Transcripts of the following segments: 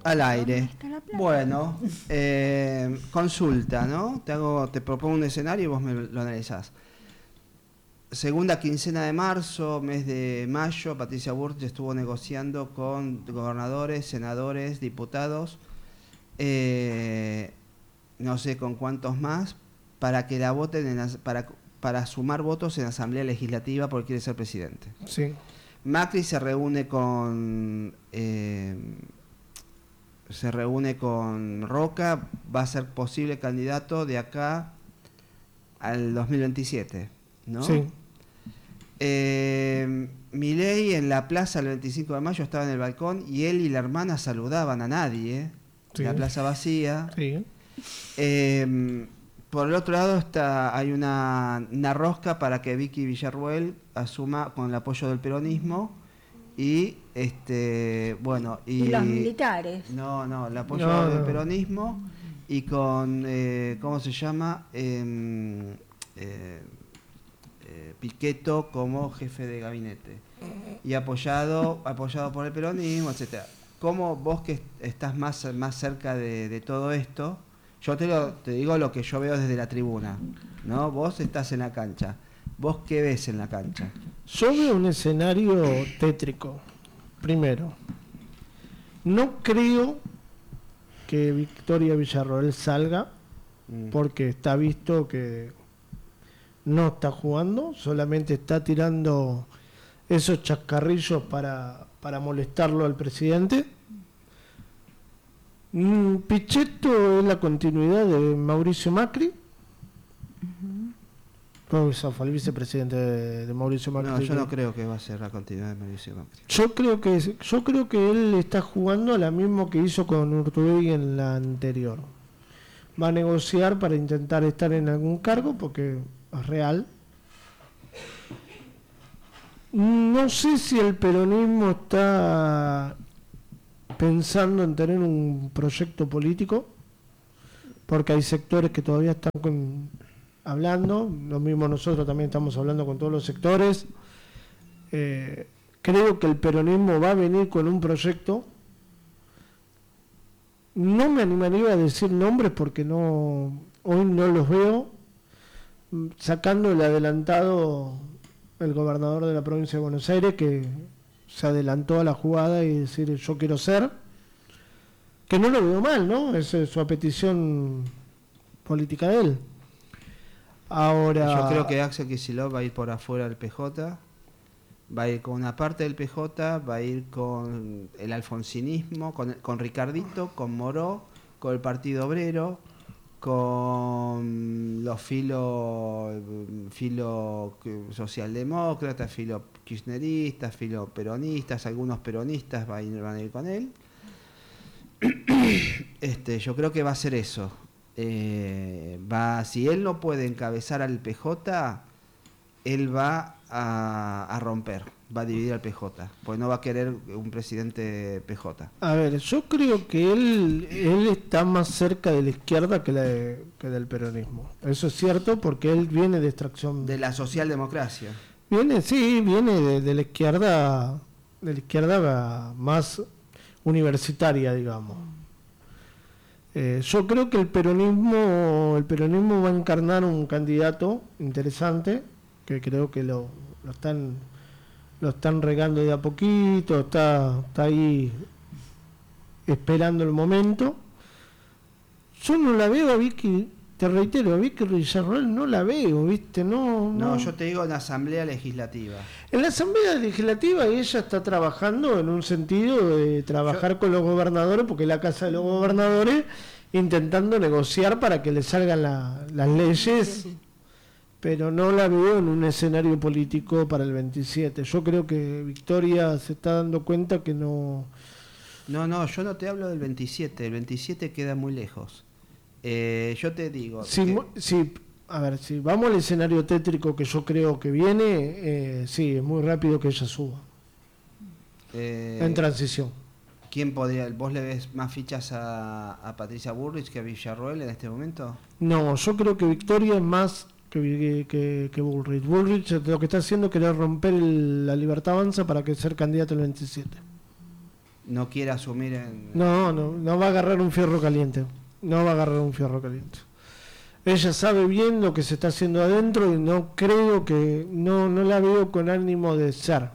Al aire. Está la plata. Bueno, consulta, ¿no? Te propongo un escenario y vos me lo analizás. Segunda quincena de marzo, mes de mayo, Patricia Bullrich estuvo negociando con gobernadores, senadores, diputados, no sé con cuántos más, para que la voten para sumar votos en la Asamblea Legislativa porque quiere ser presidente. Sí. Macri se reúne con Roca, va a ser posible candidato de acá al 2027, ¿no? Sí. Milei en la plaza el 25 de mayo estaba en el balcón y él y la hermana saludaban a nadie, Sí. la plaza vacía. Sí. Por el otro lado hay una rosca para que Vicky Villarruel asuma con el apoyo del peronismo y bueno Y los militares. No, el apoyo del peronismo y con ¿cómo se llama? Pichetto como jefe de gabinete y apoyado por el peronismo, etcétera. ¿Cómo vos que estás más cerca de todo esto? Yo te digo lo que yo veo desde la tribuna, ¿no? Vos estás en la cancha. ¿Vos qué ves en la cancha? Yo veo un escenario tétrico. Primero, no creo que Victoria Villarroel salga porque está visto que no está jugando, solamente está tirando esos chascarrillos para molestarlo al presidente. Pichetto es la continuidad de Mauricio Macri. Pues fue el vicepresidente de Mauricio Macri. No, yo no creo que va a ser la continuidad de Mauricio Macri. Yo creo que él está jugando a la misma que hizo con Urtubey en la anterior. Va a negociar para intentar estar en algún cargo porque es real. No sé si el peronismo está pensando en tener un proyecto político, porque hay sectores que todavía están hablando, lo mismo nosotros también estamos hablando con todos los sectores. Creo que el peronismo va a venir con un proyecto. No me animaría a decir nombres porque hoy no los veo, sacando el adelantado el gobernador de la provincia de Buenos Aires, que se adelantó a la jugada y decir yo quiero ser, que no lo veo mal, ¿no? Esa es su petición política de él. Ahora, yo creo que Axel Kicillof va a ir por afuera del PJ, va a ir con una parte del PJ, va a ir con el alfonsinismo, con Ricardito, con Moró, con el Partido Obrero, con los filo socialdemócratas, filo kirchneristas, filo peronistas, algunos peronistas van a ir con él. Yo creo que va a ser eso. Si él no puede encabezar al PJ, él va a romper, va a dividir al PJ, pues no va a querer un presidente PJ. A ver, yo creo que él está más cerca de la izquierda que del peronismo. Eso es cierto porque él viene de extracción de la socialdemocracia. Viene de la izquierda más universitaria, digamos. Yo creo que el peronismo va a encarnar un candidato interesante, que creo que lo están regando de a poquito, está ahí esperando el momento. Yo no la veo a Vicky, te reitero, a Vicky Villarroel no la veo, ¿viste? No, yo te digo en la Asamblea Legislativa. En la Asamblea Legislativa ella está trabajando en un sentido de trabajar con los gobernadores, porque es la Casa de los Gobernadores, intentando negociar para que le salgan las leyes, pero no la veo en un escenario político para el 27. Yo creo que Victoria se está dando cuenta que no... No, yo no te hablo del 27, el 27 queda muy lejos. Yo te digo... A ver, si vamos al escenario tétrico que yo creo que viene, sí, es muy rápido que ella suba. En transición. ¿Quién podría? ¿Vos le ves más fichas a Patricia Bullrich que a Villarroel en este momento? No, yo creo que Victoria es más que Bullrich. Bullrich lo que está haciendo es querer romper la Libertad Avanza para que ser candidato el 27. no quiere asumir en... No va a agarrar un fierro caliente. No va a agarrar un fierro caliente. Ella sabe bien lo que se está haciendo adentro y no creo que... No la veo con ánimo de ser.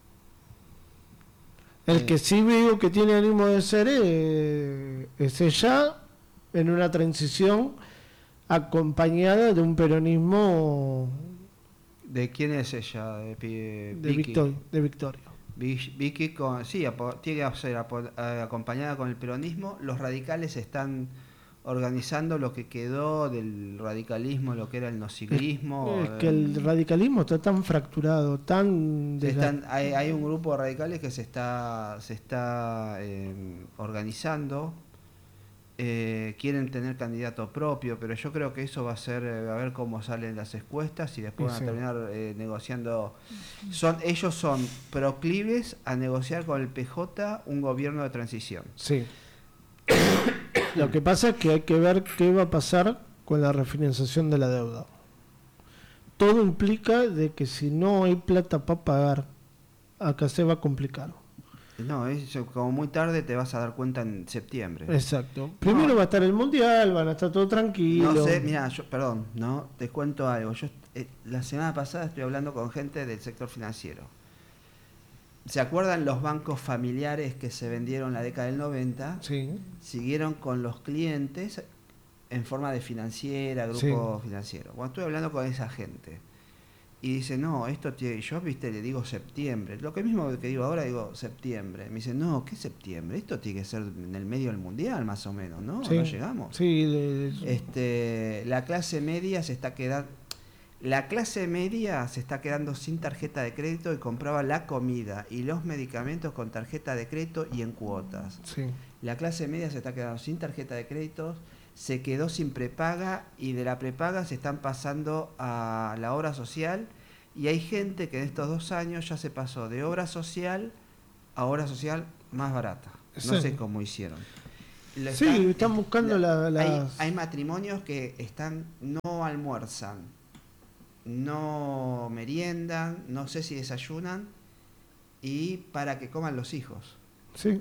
El que sí veo que tiene ánimo de ser es ella en una transición acompañada de un peronismo... ¿De quién es ella? De Victoria. Vicky tiene que ser acompañada con el peronismo. Los radicales están organizando lo que quedó del radicalismo, lo que era el nociglismo. Es que el radicalismo está tan fracturado, tan... Hay un grupo de radicales que se está organizando. Quieren tener candidato propio, pero yo creo que eso va a ser a ver cómo salen las encuestas y después van a terminar negociando. Ellos son proclives a negociar con el PJ un gobierno de transición. Sí. Lo que pasa es que hay que ver qué va a pasar con la refinanciación de la deuda. Todo implica de que si no hay plata para pagar, acá se va a complicar. No, como muy tarde te vas a dar cuenta en septiembre. Exacto. Primero va a estar el Mundial, van a estar todo tranquilo. No sé, mira, te cuento algo. Yo la semana pasada estoy hablando con gente del sector financiero. ¿Se acuerdan los bancos familiares que se vendieron en la década del 90? Sí. Siguieron con los clientes en forma de financiera, grupo financiero. Bueno, estoy hablando con esa gente. Y dice, no, yo le digo septiembre. Lo que mismo que digo ahora, digo septiembre. Me dice, no, ¿qué septiembre? Esto tiene que ser en el medio del mundial, más o menos, ¿no? Sí. ¿No llegamos? Sí. La clase media se está quedando sin tarjeta de crédito y compraba la comida y los medicamentos con tarjeta de crédito y en cuotas. Sí. La clase media se está quedando sin tarjeta de crédito, se quedó sin prepaga y de la prepaga se están pasando a la obra social y hay gente que en estos 2 años ya se pasó de obra social a obra social más barata. No sé cómo hicieron. Están buscando Hay matrimonios que no almuerzan, no meriendan, no sé si desayunan y para que coman los hijos. Sí.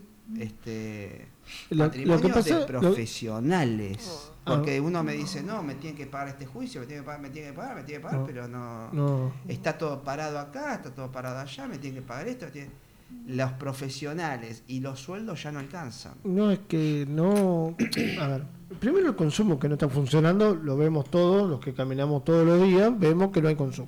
Matrimonios lo que pasa, de profesionales. Porque uno me dice, no, me tienen que pagar este juicio, me tienen que pagar, pero no. Está todo parado acá, está todo parado allá, me tienen que pagar esto. Los profesionales y los sueldos ya no alcanzan. No, es que no... A ver, primero el consumo que no está funcionando, lo vemos todos, los que caminamos todos los días, vemos que no hay consumo.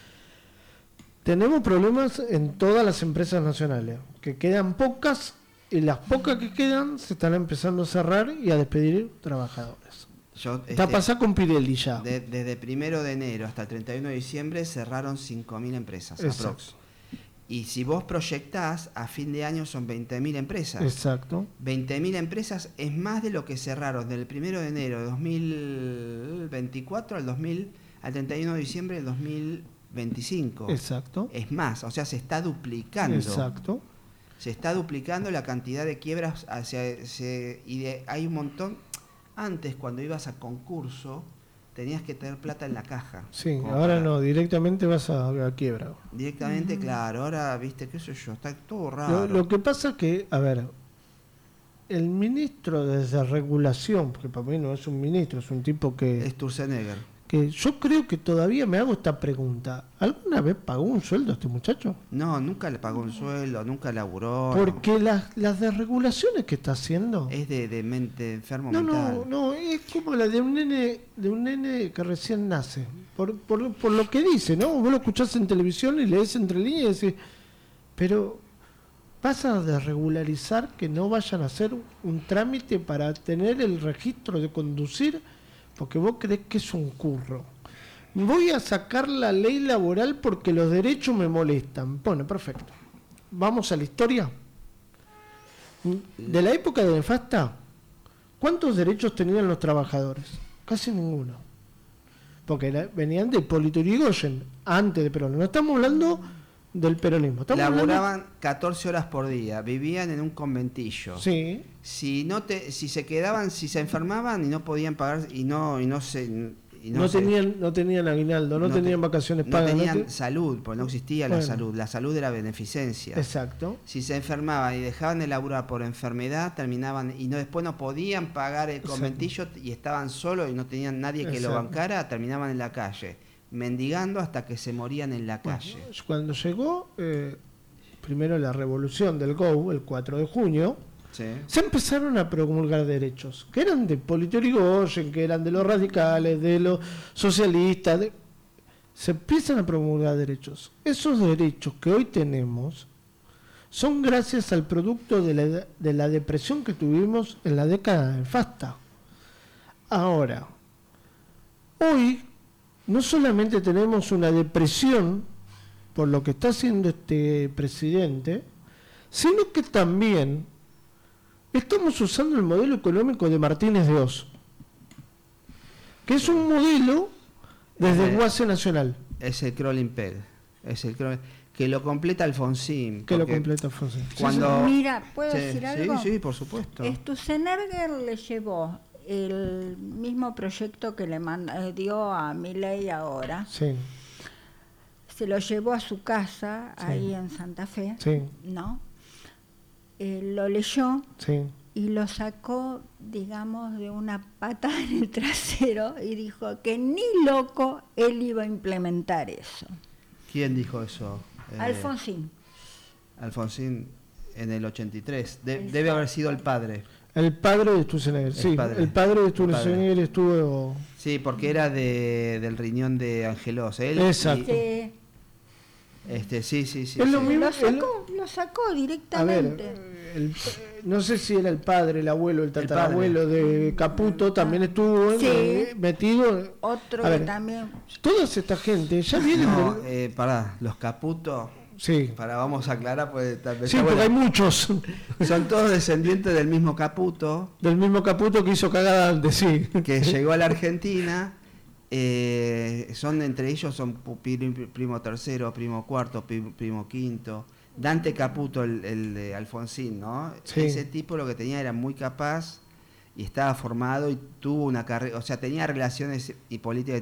Tenemos problemas en todas las empresas nacionales, que quedan pocas, y las pocas que quedan se están empezando a cerrar y a despedir trabajadores. Está pasando con Pirelli ya. Desde 1 de enero hasta el 31 de diciembre cerraron 5.000 empresas. Aprox. Y si vos proyectás, a fin de año son 20.000 empresas. Exacto. 20.000 empresas es más de lo que cerraron del 1 de enero de 2024 al 31 de diciembre del 2025. Exacto. Es más, o sea, se está duplicando. Exacto. Se está duplicando la cantidad de quiebras hay un montón. Antes, cuando ibas a concurso, tenías que tener plata en la caja. Sí, ahora no, directamente vas a quiebra. Directamente, claro, ahora, viste, qué sé yo, está todo raro. Lo que pasa es que, a ver, el ministro de Desregulación, porque para mí no es un ministro, es un tipo que... Es Sturzenegger. Que yo creo que todavía me hago esta pregunta. ¿Alguna vez pagó un sueldo a este muchacho? No, nunca le pagó un sueldo, nunca laburó. Porque las desregulaciones que está haciendo... Es de mente enfermo mental. No, es como la de un nene que recién nace. Por lo que dice, ¿no? Vos lo escuchás en televisión y lees entre líneas y decís, pero vas a desregularizar que no vayan a hacer un trámite para tener el registro de conducir porque vos creés que es un curro. Voy a sacar la ley laboral porque los derechos me molestan. Bueno, perfecto. Vamos a la historia. De la época de Nefasta, ¿cuántos derechos tenían los trabajadores? Casi ninguno. Porque venían de Hipólito Yrigoyen, antes de Perón. No estamos hablando del peronismo. Laburaban 14 horas por día, vivían en un conventillo. Sí. Si se enfermaban y no podían pagar y y no tenían aguinaldo, no tenían vacaciones pagas. No tenían salud, porque no existía la Bueno. salud. La salud era beneficencia. Exacto. Si se enfermaban y dejaban de laburar por enfermedad, terminaban y después no podían pagar el conventillo y estaban solos y no tenían nadie que lo bancara, terminaban en la calle, mendigando hasta que se morían en la calle. Bueno, cuando llegó primero la revolución del GO, el 4 de junio, Sí. se empezaron a promulgar derechos, que eran de Polito Yrigoyen, que eran de los radicales, de los socialistas. Se empiezan a promulgar derechos. Esos derechos que hoy tenemos son gracias al producto de la depresión que tuvimos en la década del FASTA. Ahora, hoy no solamente tenemos una depresión por lo que está haciendo este presidente, sino que también estamos usando el modelo económico de Martínez de Oz, que es un modelo desde el Guase Nacional. Es el crawling peg. Que lo completa Alfonsín. Que lo completa Alfonsín. Cuando... Mira, ¿puedo decir algo? Sí, por supuesto. Sturzenegger le llevó el mismo proyecto que le dio a Milei ahora. Sí. Se lo llevó a su casa, Sí. ahí en Santa Fe, Sí. ¿no? Lo leyó Sí. y lo sacó, digamos, de una patada en el trasero y dijo que ni loco él iba a implementar eso. ¿Quién dijo eso? Alfonsín. Alfonsín en el 83. Debe haber sido el padre. El padre de Sturzenegger, sí. El padre de Sturzenegger estuvo... Sí, porque era del riñón de Angelos. Exacto. Sí. Es lo mismo, Lo sacó a directamente. ver, no sé si era el padre, el abuelo, el tatarabuelo de Caputo, también estuvo metido. Otro A ver, que también. Toda esta gente ya vienen pará, los Caputo. Sí. Vamos a aclarar, pues Sí, porque hay muchos. Son todos descendientes del mismo Caputo. Del mismo Caputo que hizo cagada antes, sí. Que llegó a la Argentina. Entre ellos son primo tercero, primo cuarto, primo quinto. Dante Caputo, el de Alfonsín, ¿no? Sí. Ese tipo lo que tenía era muy capaz y estaba formado y tuvo una carrera, o sea, tenía relaciones y políticas